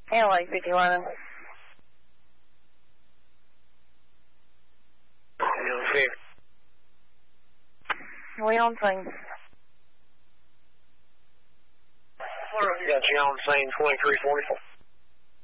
LA 51. We on scene. Got you on scene 2344.